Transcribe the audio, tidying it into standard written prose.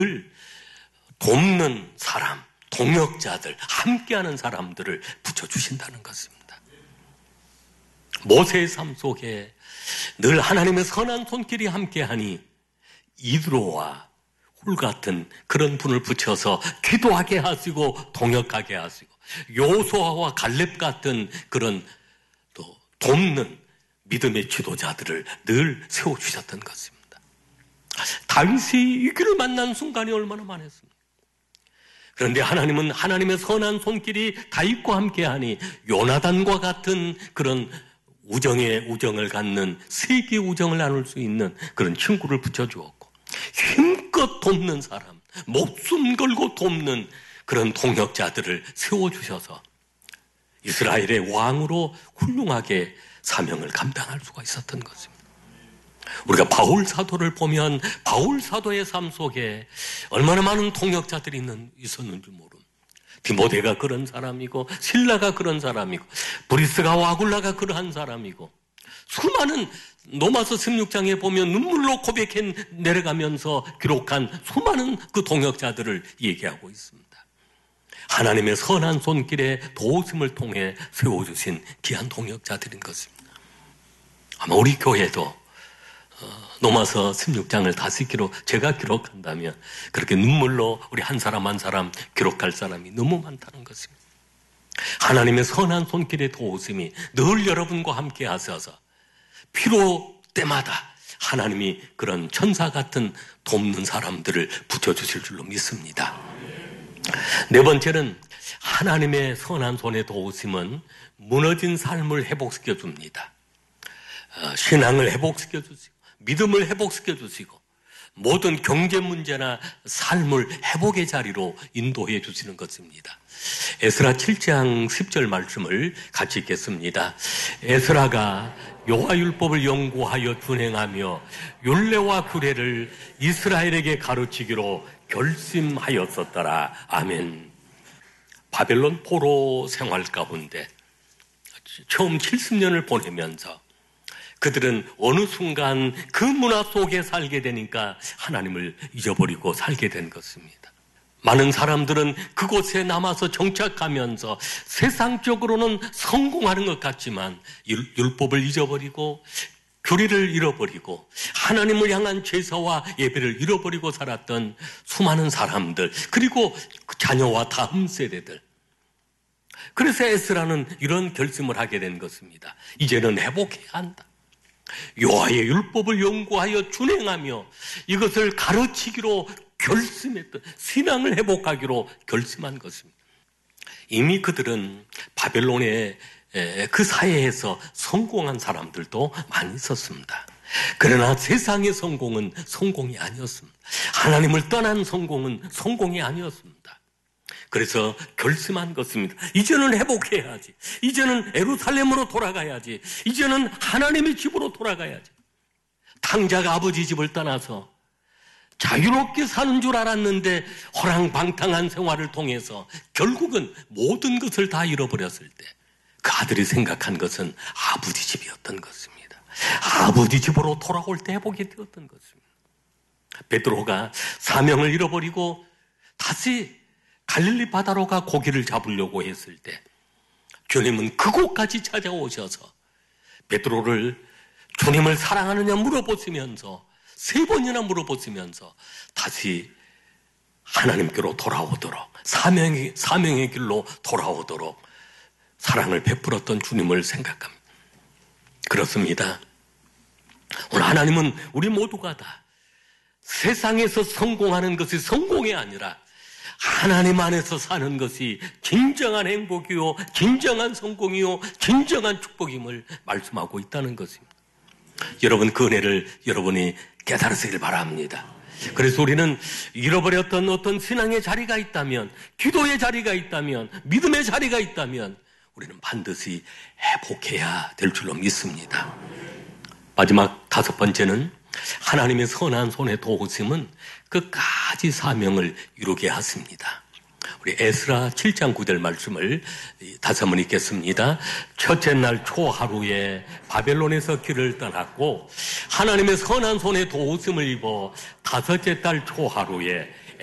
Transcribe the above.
돕는 사람, 동역자들, 함께하는 사람들을 붙여주신다는 것입니다. 모세의 삶 속에 늘 하나님의 선한 손길이 함께하니 이드로와 훌 같은 그런 분을 붙여서 기도하게 하시고 동역하게 하시고, 요수아와 갈렙 같은 그런 또 돕는 믿음의 지도자들을 늘 세워주셨던 것입니다. 다윗이 이 길을 만난 순간이 얼마나 많았습니까? 그런데 하나님은 하나님의 선한 손길이 다윗과 함께하니 요나단과 같은 그런 우정을 갖는 세계 우정을 나눌 수 있는 그런 친구를 붙여주었고, 힘껏 돕는 사람, 목숨 걸고 돕는 그런 동역자들을 세워주셔서 이스라엘의 왕으로 훌륭하게 사명을 감당할 수가 있었던 것입니다. 우리가 바울 사도를 보면 바울 사도의 삶 속에 얼마나 많은 동역자들이 있었는지 모릅니다. 디모데가 그런 사람이고, 실라가 그런 사람이고, 브리스가 와굴라가 그러한 사람이고, 수많은 로마서 16장에 보면 눈물로 고백해 내려가면서 기록한 수많은 그 동역자들을 얘기하고 있습니다. 하나님의 선한 손길에 도우심을 통해 세워주신 귀한 동역자들인 것입니다. 아마 우리 교회도 로마서 16장을 다시 제가 기록한다면 그렇게 눈물로 우리 한 사람 한 사람 기록할 사람이 너무 많다는 것입니다. 하나님의 선한 손길의 도우심이 늘 여러분과 함께 하셔서 필요 때마다 하나님이 그런 천사 같은 돕는 사람들을 붙여주실 줄로 믿습니다. 네 번째는 하나님의 선한 손의 도우심은 무너진 삶을 회복시켜 줍니다. 신앙을 회복시켜 주시고, 믿음을 회복시켜 주시고, 모든 경제 문제나 삶을 회복의 자리로 인도해 주시는 것입니다. 에스라 7장 10절 말씀을 같이 읽겠습니다. 에스라가 여호와율법을 연구하여 준행하며 율례와 규례를 이스라엘에게 가르치기로 결심하였었더라. 아멘. 바벨론 포로 생활 가운데 처음 70년을 보내면서 그들은 어느 순간 그 문화 속에 살게 되니까 하나님을 잊어버리고 살게 된 것입니다. 많은 사람들은 그곳에 남아서 정착하면서 세상적으로는 성공하는 것 같지만 율법을 잊어버리고 교리를 잃어버리고 하나님을 향한 제사와 예배를 잃어버리고 살았던 수많은 사람들, 그리고 자녀와 다음 세대들. 그래서 에스라는 이런 결심을 하게 된 것입니다. 이제는 회복해야 한다. 여호와의 율법을 연구하여 준행하며 이것을 가르치기로 결심했던, 신앙을 회복하기로 결심한 것입니다. 이미 그들은 바벨론의 그 사회에서 성공한 사람들도 많이 있었습니다. 그러나 세상의 성공은 성공이 아니었습니다. 하나님을 떠난 성공은 성공이 아니었습니다. 그래서 결심한 것입니다. 이제는 회복해야지. 이제는 예루살렘으로 돌아가야지. 이제는 하나님의 집으로 돌아가야지. 탕자가 아버지 집을 떠나서 자유롭게 사는 줄 알았는데 호랑방탕한 생활을 통해서 결국은 모든 것을 다 잃어버렸을 때 그 아들이 생각한 것은 아버지 집이었던 것입니다. 아버지 집으로 돌아올 때 회복이 되었던 것입니다. 베드로가 사명을 잃어버리고 다시 갈릴리 바다로 가 고기를 잡으려고 했을 때 주님은 그곳까지 찾아오셔서 베드로를 주님을 사랑하느냐 물어보시면서 3번이나 물어보시면서 다시 하나님께로 돌아오도록, 사명의 길로 돌아오도록 사랑을 베풀었던 주님을 생각합니다. 그렇습니다. 오늘 하나님은 우리 모두가 다 세상에서 성공하는 것이 성공이 아니라 하나님 안에서 사는 것이 진정한 행복이요, 진정한 성공이요, 진정한 축복임을 말씀하고 있다는 것입니다. 여러분, 그 은혜를 여러분이 깨달으시길 바랍니다. 그래서 우리는 잃어버렸던 어떤 신앙의 자리가 있다면, 기도의 자리가 있다면, 믿음의 자리가 있다면 우리는 반드시 회복해야 될 줄로 믿습니다. 마지막 5번째는 하나님의 선한 손의 도우심은 끝까지 사명을 이루게 하십니다. 우리 에스라 7장 9절 말씀을 다시 한번 읽겠습니다. 첫째 날 초하루에 바벨론에서 길을 떠났고 하나님의 선한 손의 도우심을 입어 다섯째 달 초하루에